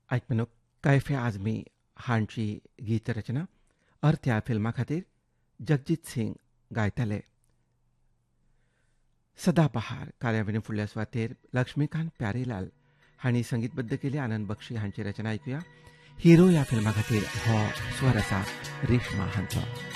आयकून कैफे आझमी हांची गीत रचना अर्थ ह्या फिल्मा खातीर जगजीत सिंग गायताले. सदाबहार कार्यावळी फुडल्या सुवातेर लक्ष्मीकांत प्यारेलाल हांणी संगीतबद्ध केली. आनंद बक्षी हांची रचना आयकुया. हिरो ह्या फिल्मा खातीर हो स्वर आसा रेशमा हांचो.